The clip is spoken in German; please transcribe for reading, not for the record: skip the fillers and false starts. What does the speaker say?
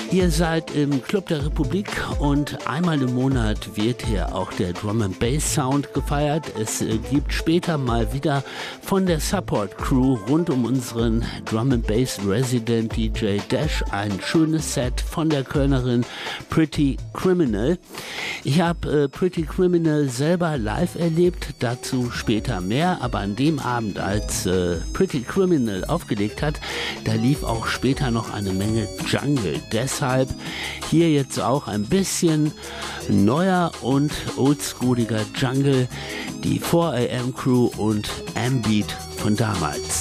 Ihr seid im Club der Republik und einmal im Monat wird hier auch der Drum and Bass Sound gefeiert. Es gibt später mal wieder von der Support Crew rund um unseren Drum and Bass Resident DJ Dash ein schönes Set von der Kölnerin Pretty Criminal. Ich habe Pretty Criminal selber live erlebt, dazu später mehr, aber an dem Abend, als Pretty Criminal aufgelegt hat, da lief auch später noch eine Menge Jungle. Deshalb hier jetzt auch ein bisschen neuer und oldschooliger Jungle, die 4am Crew und M-Beat von damals.